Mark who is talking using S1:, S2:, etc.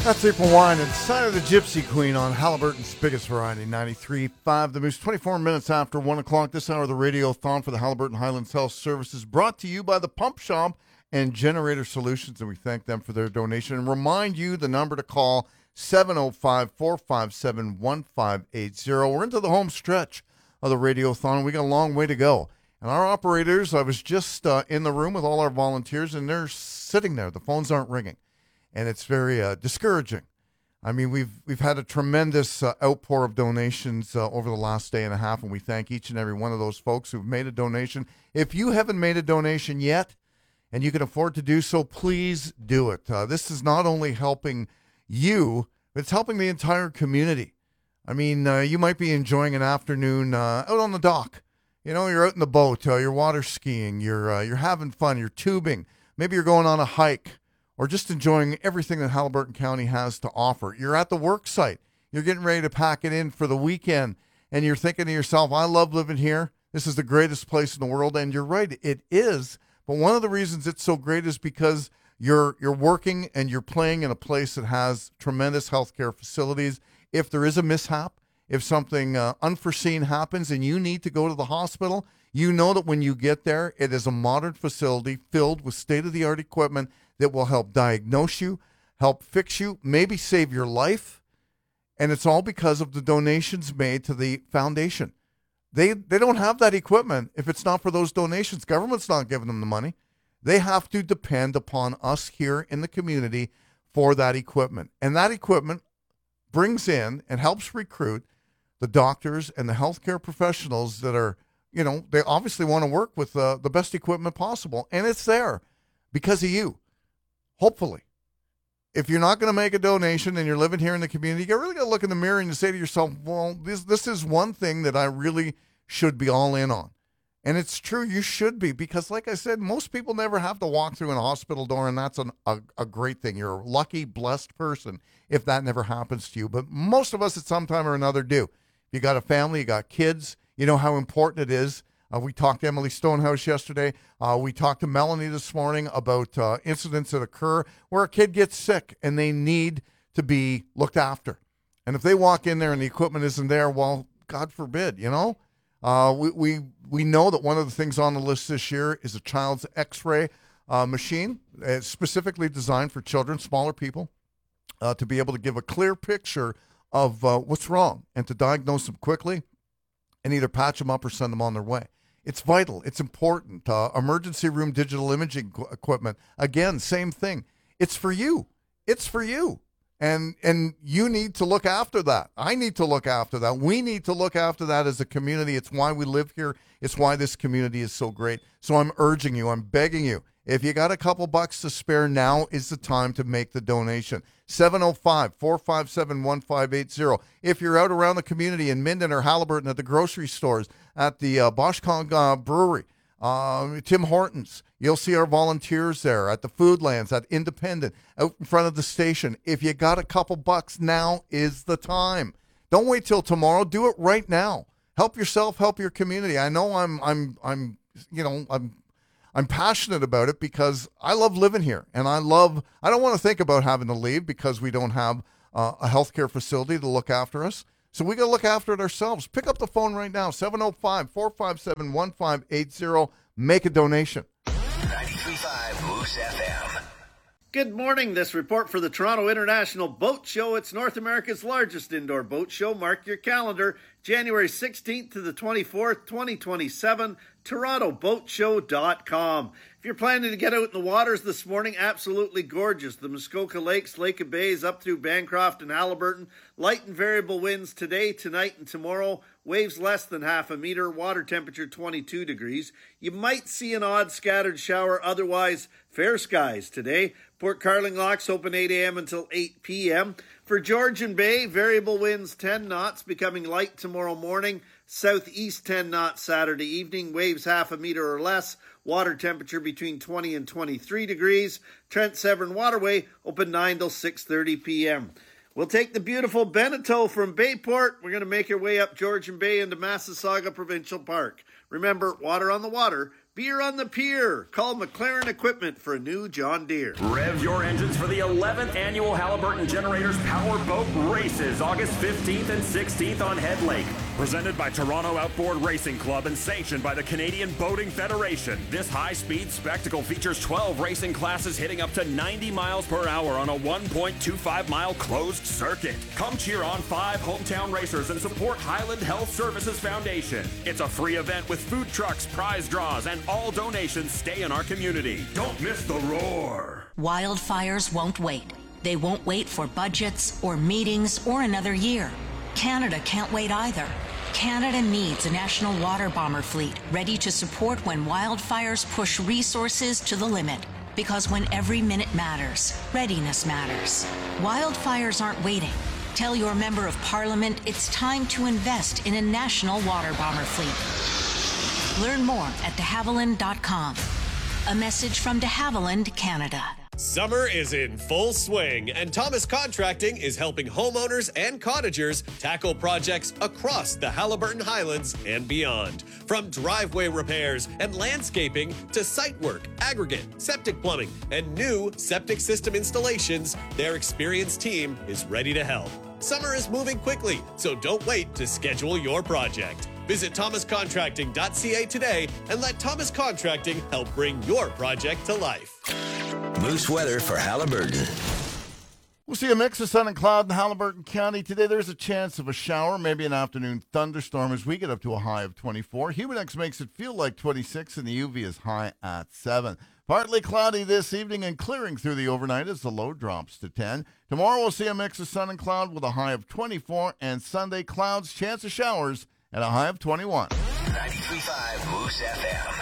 S1: That's April Wine inside of the Gypsy Queen on Halliburton's biggest variety, 93.5 The Moose. 24 minutes after 1 o'clock, this hour of the Radiothon for the Halliburton Highlands Health Services, brought to you by the Pump Shop and Generator Solutions, and we thank them for their donation. And remind you the number to call, 705-457-1580. We're into the home stretch of the Radiothon. We got a long way to go. And our operators, I was just in the room with all our volunteers, and they're sitting there. The phones aren't ringing. And it's very discouraging. I mean, we've had a tremendous outpour of donations over the last day and a half, and we thank each and every one of those folks who've made a donation. If you haven't made a donation yet, and you can afford to do so, please do it. This is not only helping you, but it's helping the entire community. I mean, you might be enjoying an afternoon out on the dock. You know, you're out in the boat, you're water skiing, you're having fun, you're tubing. Maybe you're going on a hike, or just enjoying everything that Halliburton County has to offer. You're at the work site. You're getting ready to pack it in for the weekend, and you're thinking to yourself, I love living here. This is the greatest place in the world, and you're right, it is. But one of the reasons it's so great is because you're working and you're playing in a place that has tremendous healthcare facilities. If there is a mishap, if something unforeseen happens and you need to go to the hospital, you know that when you get there, it is a modern facility filled with state-of-the-art equipment that will help diagnose you, help fix you, maybe save your life. And it's all because of the donations made to the foundation. They don't have that equipment if it's not for those donations. Government's not giving them the money. They have to depend upon us here in the community for that equipment. And that equipment brings in and helps recruit the doctors and the healthcare professionals that are, you know, they obviously want to work with the best equipment possible. And it's there because of you. Hopefully, if you're not going to make a donation and you're living here in the community, you really got to look in the mirror and say to yourself, well, this is one thing that I really should be all in on. And it's true, you should be, because like I said, most people never have to walk through a hospital door, and that's a great thing. You're a lucky, blessed person if that never happens to you. But most of us at some time or another do. You got a family, you got kids, you know how important it is. We talked to Emily Stonehouse yesterday. We talked to Melanie this morning about incidents that occur where a kid gets sick and they need to be looked after. And if they walk in there and the equipment isn't there, well, God forbid, you know. We know that one of the things on the list this year is a child's X-ray machine. It's specifically designed for children, smaller people, to be able to give a clear picture of what's wrong and to diagnose them quickly and either patch them up or send them on their way. It's vital. It's important. Emergency room digital imaging equipment, again, same thing. It's for you. It's for you. And you need to look after that. I need to look after that. We need to look after that as a community. It's why we live here. It's why this community is so great. So I'm urging you, I'm begging you, if you got a couple bucks to spare, now is the time to make the donation. 705-457-1580. If you're out around the community in Minden or Halliburton at the grocery stores, at the Boschkong Brewery, Tim Hortons, you'll see our volunteers there at the Foodlands, at Independent, out in front of the station. If you got a couple bucks, now is the time. Don't wait till tomorrow. Do it right now. Help yourself, help your community. I know I'm passionate about it because I love living here, and I don't want to think about having to leave because we don't have a healthcare facility to look after us. So we got to look after it ourselves. Pick up the phone right now, 705-457-1580. Make a donation.
S2: 93.5 Moose FM.
S3: Good morning. This report for the Toronto International Boat Show. It's North America's largest indoor boat show. Mark your calendar. January 16th to the 24th, 2027. TorontoBoatShow.com. If you're planning to get out in the waters this morning, absolutely gorgeous. The Muskoka Lakes, Lake of Bays, up through Bancroft and Halliburton. Light and variable winds today, tonight, and tomorrow. Waves less than half a meter. Water temperature 22 degrees. You might see an odd scattered shower. Otherwise, fair skies today. Port Carling locks open 8 a.m. until 8 p.m. For Georgian Bay, variable winds 10 knots, becoming light tomorrow morning. Southeast 10 knots Saturday evening. Waves half a meter or less. Water temperature between 20 and 23 degrees. Trent Severn Waterway open 9 till 6:30 p.m. We'll take the beautiful Beneteau from Bayport. We're going to make our way up Georgian Bay into Massasauga Provincial Park. Remember, water on the water Beer on the pier. Call McLaren Equipment for a new John Deere.
S4: Rev your engines for the 11th annual Halliburton Generators Power Boat Races, August 15th and 16th on Head Lake. Presented by Toronto Outboard Racing Club and sanctioned by the Canadian Boating Federation. This high-speed spectacle features 12 racing classes hitting up to 90 miles per hour on a 1.25-mile closed circuit. Come cheer on 5 hometown racers and support Highland Health Services Foundation. It's a free event with food trucks, prize draws, and all donations stay in our community. Don't miss the roar.
S5: Wildfires won't wait. They won't wait for budgets or meetings or another year. Canada can't wait either. Canada needs a national water bomber fleet ready to support when wildfires push resources to the limit. Because when every minute matters, readiness matters. Wildfires aren't waiting. Tell your member of parliament it's time to invest in a national water bomber fleet. Learn more at de Havilland.com. A message from de Havilland, Canada.
S6: Summer is in full swing, and Thomas Contracting is helping homeowners and cottagers tackle projects across the Halliburton Highlands and beyond. From driveway repairs and landscaping to site work, aggregate, septic plumbing, and new septic system installations, their experienced team is ready to help. Summer is moving quickly, so don't wait to schedule your project. Visit thomascontracting.ca today and let Thomas Contracting help bring your project to life.
S2: Moose weather for Halliburton.
S1: We'll see a mix of sun and cloud in Halliburton County. Today there's a chance of a shower, maybe an afternoon thunderstorm as we get up to a high of 24. Humidex makes it feel like 26 and the UV is high at 7. Partly cloudy this evening and clearing through the overnight as the low drops to 10. Tomorrow we'll see a mix of sun and cloud with a high of 24, and Sunday clouds, chance of showers at a high of 21.
S2: 93.5 Moose FM.